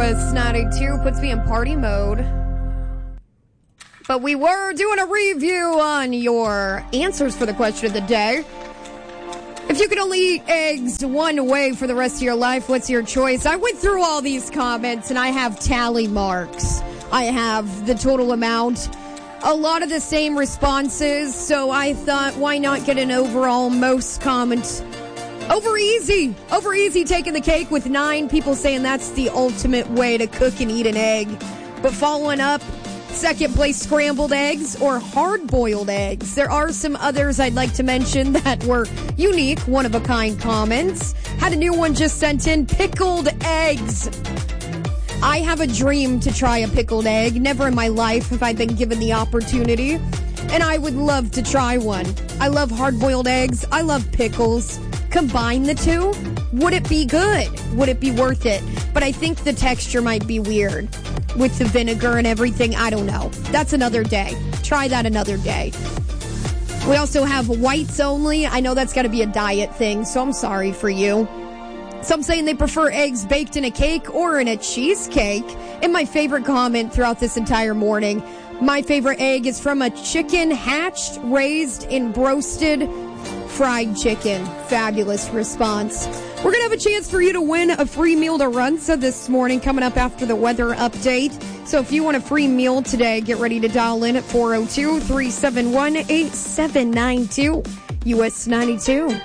US 92 puts me in party mode. But we were doing a review on your answers for the question of the day. If you could only eat eggs one way for the rest of your life, what's your choice? I went through all these comments and I have tally marks. I have the total amount. A lot of the same responses, so I thought, why not get an overall most comments? Over easy taking the cake with 9 people saying that's the ultimate way to cook and eat an egg. But following up, second place, scrambled eggs or hard-boiled eggs. There are some others I'd like to mention that were unique, one-of-a-kind comments. Had a new one just sent in, pickled eggs. I have a dream to try a pickled egg. Never in my life have I been given the opportunity, and I would love to try one. I love hard-boiled eggs. I love pickles. Combine the two, would it be good? Would it be worth it? But I think the texture might be weird with the vinegar and everything. I don't know. That's another day. Try that another day. We also have whites only. I know that's got to be a diet thing, so I'm sorry for you. Some saying they prefer eggs baked in a cake or in a cheesecake. And my favorite comment throughout this entire morning, my favorite egg is from a chicken hatched, raised, and roasted fried chicken. Fabulous response. We're going to have a chance for you to win a free meal to Runza this morning coming up after the weather update. So if you want a free meal today, get ready to dial in at 402-371-8792. US 92.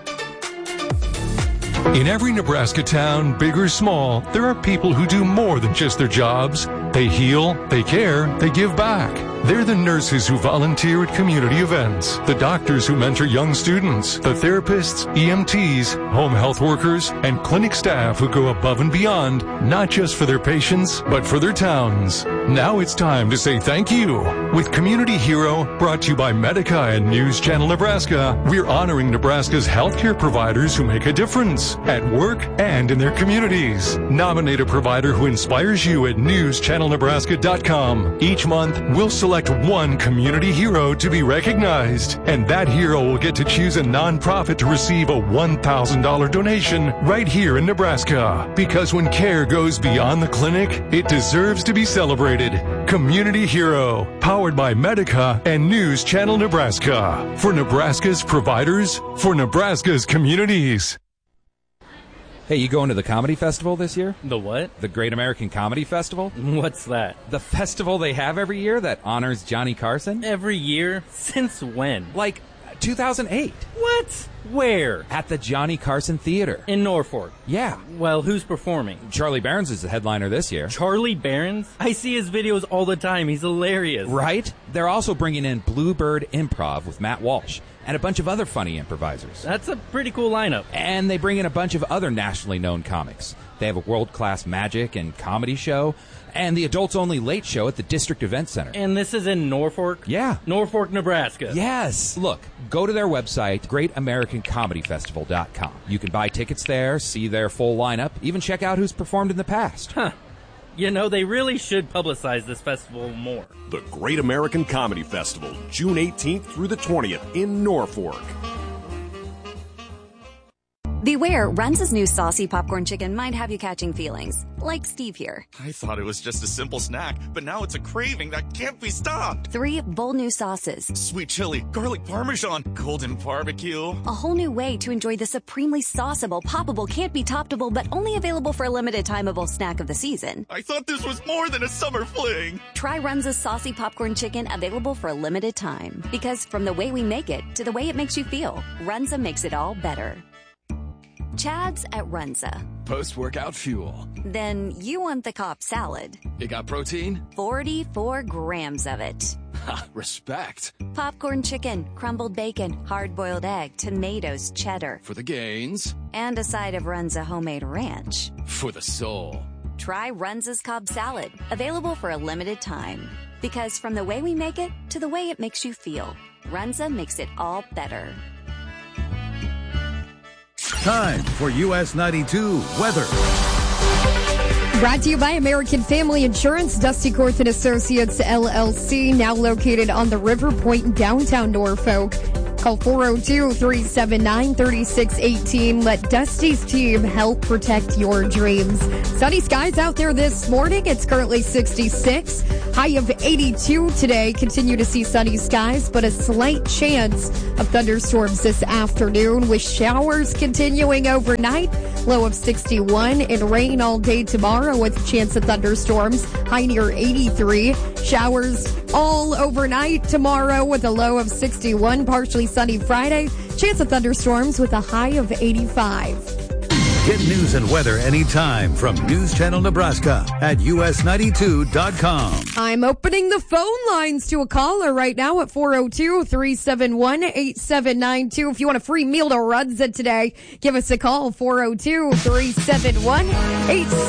In every Nebraska town, big or small, there are people who do more than just their jobs. They heal, they care, they give back. They're the nurses who volunteer at community events, the doctors who mentor young students, the therapists, EMTs, home health workers, and clinic staff who go above and beyond, not just for their patients, but for their towns. Now it's time to say thank you. With Community Hero, brought to you by Medica and News Channel Nebraska, we're honoring Nebraska's healthcare providers who make a difference at work and in their communities. Nominate a provider who inspires you at newschannelnebraska.com. Each month, we'll select one community hero to be recognized, and that hero will get to choose a nonprofit to receive a $1,000 donation right here in Nebraska. Because when care goes beyond the clinic, it deserves to be celebrated. Community Hero, powered by Medica and News Channel Nebraska. For Nebraska's providers, for Nebraska's communities. Hey, you going to the comedy festival this year? The what? The Great American Comedy Festival? What's that? The festival they have every year that honors Johnny Carson? Every year? Since when? Like 2008. What? Where? At the Johnny Carson Theater. In Norfolk? Yeah. Well, who's performing? Charlie Barnes is the headliner this year. Charlie Barnes? I see his videos all the time. He's hilarious. Right? They're also bringing in Bluebird Improv with Matt Walsh and a bunch of other funny improvisers. That's a pretty cool lineup. And they bring in a bunch of other nationally known comics. They have a world-class magic and comedy show and the adults-only late show at the District Event Center. And this is in Norfolk? Yeah. Norfolk, Nebraska. Yes. Look, go to their website, greatamericancomedyfestival.com. You can buy tickets there, see their full lineup, even check out who's performed in the past. Huh. You know, they really should publicize this festival more. The Great American Comedy Festival, June 18th through the 20th in Norfolk. Beware, Runza's new saucy popcorn chicken might have you catching feelings, like Steve here. I thought it was just a simple snack, but now it's a craving that can't be stopped. 3 bold new sauces. Sweet chili, garlic parmesan, golden barbecue. A whole new way to enjoy the supremely sauceable, poppable, can't be toppable, but only available for a limited timeable snack of the season. I thought this was more than a summer fling. Try Runza's saucy popcorn chicken, available for a limited time. Because from the way we make it to the way it makes you feel, Runza makes it all better. Chad's at Runza. Post-workout fuel. Then you want the Cobb salad. It got protein? 44 grams of it. Ha, respect. Popcorn chicken, crumbled bacon, hard-boiled egg, tomatoes, cheddar. For the gains. And a side of Runza homemade ranch. For the soul. Try Runza's Cobb salad. Available for a limited time. Because from the way we make it to the way it makes you feel, Runza makes it all better. Time for US 92 weather. Brought to you by American Family Insurance, Dusty Korth and Associates LLC, now located on the River Point in downtown Norfolk. Call 402-379-3618. Let Dusty's team help protect your dreams. Sunny skies out there this morning. It's currently 66. High of 82 today. Continue to see sunny skies, but a slight chance of thunderstorms this afternoon with showers continuing overnight. Low of 61 and rain all day tomorrow with a chance of thunderstorms. High near 83. Showers all overnight tomorrow with a low of 61. Partially sunny Friday. Chance of thunderstorms with a high of 85. Get news and weather anytime from News Channel Nebraska at us92.com. I'm opening the phone lines to a caller right now at 402-371-8792. If you want a free meal to Runza today, give us a call, 402-371-8792.